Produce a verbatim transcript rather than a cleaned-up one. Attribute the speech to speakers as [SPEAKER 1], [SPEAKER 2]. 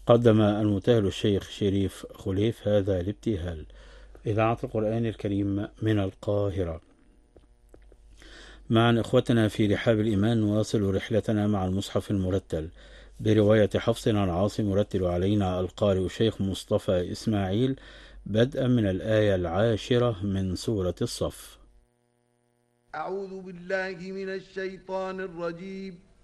[SPEAKER 1] قدم المتهل الشيخ شريف خليف هذا الابتهال. إذاعة القرآن الكريم من القاهرة. مع إخوتنا في رحاب الإيمان نواصل رحلتنا مع المصحف المرتل برواية حفص عن عاصم، يرتل علينا القارئ الشيخ مصطفى إسماعيل، بدءا من الآية العاشرة من سورة الصف.
[SPEAKER 2] أعوذ بالله من الشيطان الرجيم.